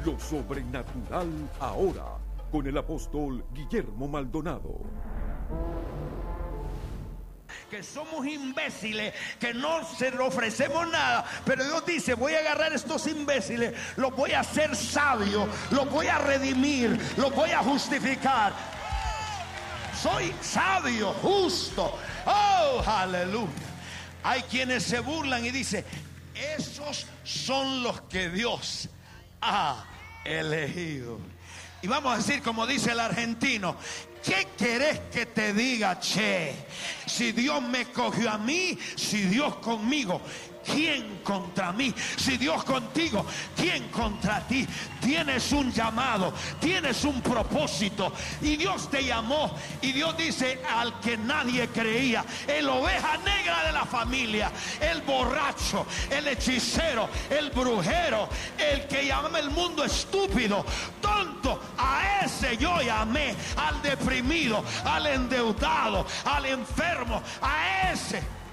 Lo sobrenatural ahora, con el apóstol Guillermo Maldonado. Que somos imbéciles, que no se le ofrecemos nada, pero Dios dice: voy a agarrar estos imbéciles, los voy a hacer sabios, los voy a redimir, los voy a justificar. Soy sabio, justo. Oh, aleluya. Hay quienes se burlan y dicen: esos son los que Dios ha elegido. Y vamos a decir como dice el argentino: ¿qué querés que te diga, che? Si Dios me cogió a mí, si Dios conmigo, ¿quién contra mí? Si Dios contigo, ¿quién contra ti? Tienes un llamado, tienes un propósito, y Dios te llamó. Y Dios dice: al que nadie creía, el oveja negra de la familia, el borracho, el hechicero, el brujero, el que llama el mundo estúpido, tonto, a ese yo llamé. Al deprimido, al endeudado, al enfermo, a ese